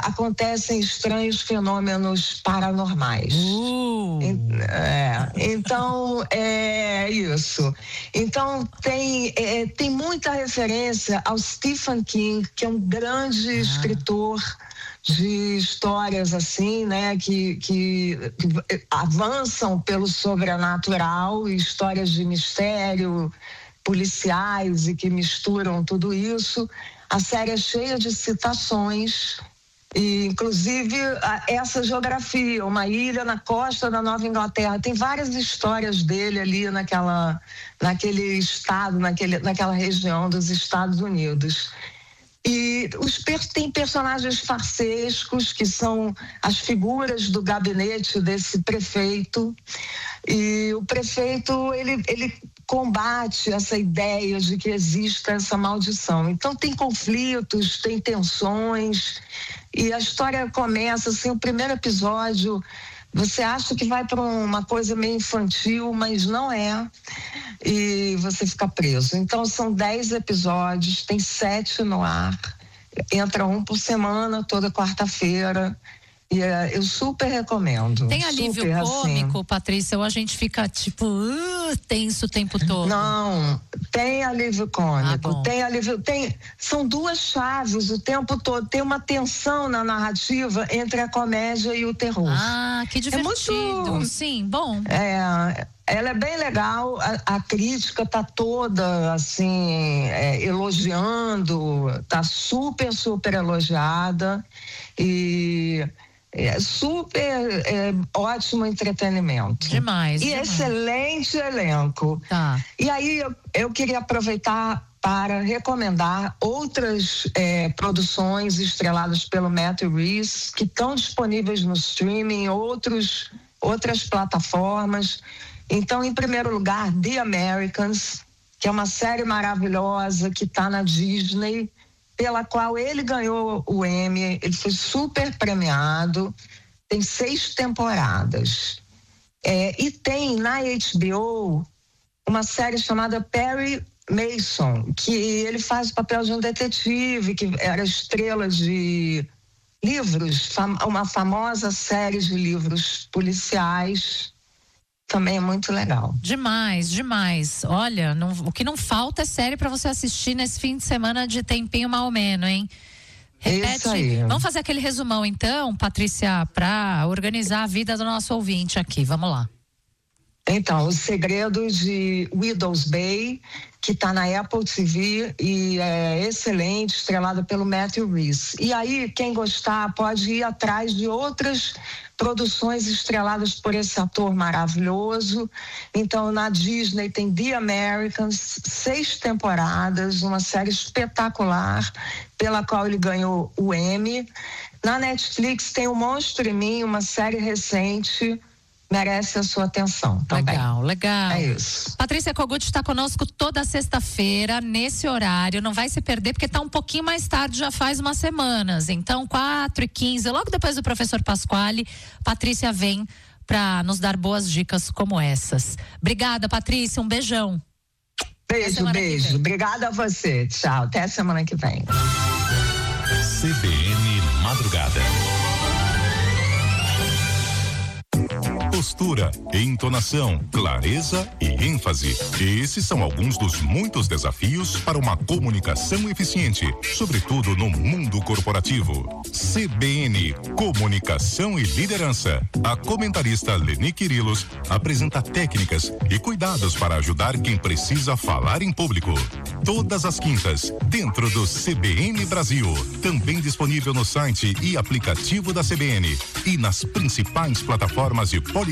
acontecem estranhos fenômenos paranormais. Então, é isso. Então, tem muita referência ao Stephen King, que é um grande escritor de histórias assim, né, que avançam pelo sobrenatural, histórias de mistério, policiais e que misturam tudo isso. A série é cheia de citações, e inclusive essa geografia, uma ilha na costa da Nova Inglaterra, tem várias histórias dele ali naquele estado, naquela região dos Estados Unidos. E tem personagens farsescos, que são as figuras do gabinete desse prefeito. E o prefeito, ele combate essa ideia de que exista essa maldição. Então tem conflitos, tem tensões, e a história começa assim, o primeiro episódio, você acha que vai para uma coisa meio infantil, mas não é, e você fica preso. Então são 10 episódios, tem 7 no ar, entra um por semana, toda quarta-feira, e eu super recomendo. Tem alívio cômico, assim, Patrícia, ou a gente fica tipo tenso o tempo todo? Não, tem alívio cômico, são duas chaves o tempo todo, tem uma tensão na narrativa entre a comédia e o terror. Que divertido. Sim, bom. Ela é bem legal, a crítica tá toda assim, elogiando, tá super elogiada, e é super ótimo entretenimento. Demais. Excelente elenco. Tá. E aí eu queria aproveitar para recomendar outras produções estreladas pelo Matthew Rhys, que estão disponíveis no streaming, outras plataformas. Então, em primeiro lugar, The Americans, que é uma série maravilhosa que está na Disney, pela qual ele ganhou o Emmy, ele foi super premiado, tem 6 temporadas. E tem na HBO uma série chamada Perry Mason, que ele faz o papel de um detetive, que era estrela de livros, uma famosa série de livros policiais. Também é muito legal. Demais. Olha, o que não falta é série para você assistir nesse fim de semana de tempinho malmeno, hein? Repete. Isso aí. Vamos fazer aquele resumão então, Patrícia, para organizar a vida do nosso ouvinte aqui. Vamos lá. Então, Os Segredos de Widow's Bay, que está na Apple TV e é excelente, estrelada pelo Matthew Rhys. E aí, quem gostar pode ir atrás de outras produções estreladas por esse ator maravilhoso. Então, na Disney tem The Americans, 6 temporadas, uma série espetacular, pela qual ele ganhou o Emmy. Na Netflix tem O Monstro em Mim, uma série recente, merece a sua atenção também. Legal. É isso. Patrícia Kogut está conosco toda sexta-feira, nesse horário, não vai se perder, porque está um pouquinho mais tarde, já faz umas semanas. Então, 4h15, logo depois do professor Pasquale, Patrícia vem para nos dar boas dicas como essas. Obrigada, Patrícia, um beijão. Beijo. Obrigada a você. Tchau, até a semana que vem. CBN Madrugada. Postura, entonação, clareza e ênfase. Esses são alguns dos muitos desafios para uma comunicação eficiente, sobretudo no mundo corporativo. CBN, Comunicação e Liderança. A comentarista Leni Quirilos apresenta técnicas e cuidados para ajudar quem precisa falar em público. Todas as quintas, dentro do CBN Brasil. Também disponível no site e aplicativo da CBN e nas principais plataformas de podcasts.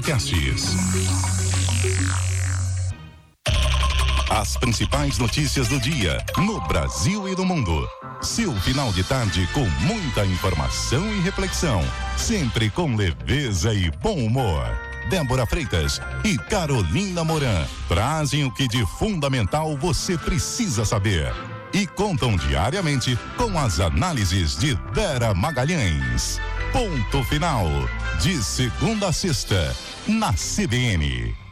As principais notícias do dia, no Brasil e no mundo. Seu final de tarde com muita informação e reflexão, sempre com leveza e bom humor. Débora Freitas e Carolina Moran trazem o que de fundamental você precisa saber e contam diariamente com as análises de Vera Magalhães. Ponto final, de segunda a sexta, na CBN.